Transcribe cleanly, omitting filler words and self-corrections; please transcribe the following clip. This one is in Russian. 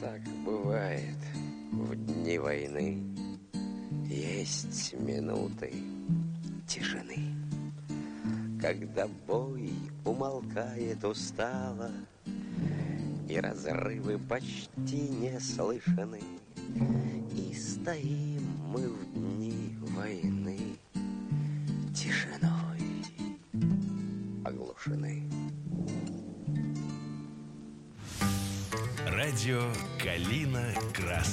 Так бывает в дни войны. Есть минуты тишины, когда бой умолкает устало, и разрывы почти не слышаны, и стоим мы в дни войны тишиной оглушены. Радио «Калина Красная».